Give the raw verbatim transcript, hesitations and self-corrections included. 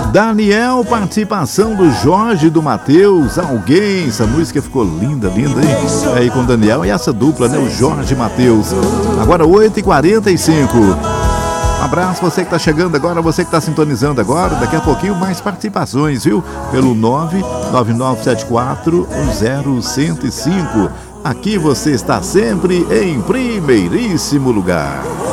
Daniel, participação do Jorge e do Matheus. Alguém, essa música ficou linda, linda, hein? É aí com o Daniel e essa dupla, né? O Jorge e Matheus. Agora oito e quarenta e cinco. Um abraço, você que está chegando agora, você que está sintonizando agora. Daqui a pouquinho mais participações, viu? Pelo nove nove nove sete quatro zero um zero cinco. Aqui você está sempre em primeiríssimo lugar.